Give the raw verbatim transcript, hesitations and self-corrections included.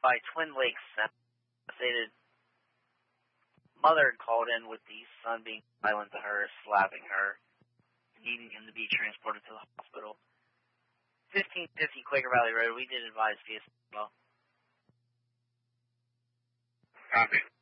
by Twin Lakes. Stated mother had called in with the son being violent to her, slapping her, needing him to be transported to the hospital. fifteen fifty Quaker Valley Road. We did advise via well. Copy.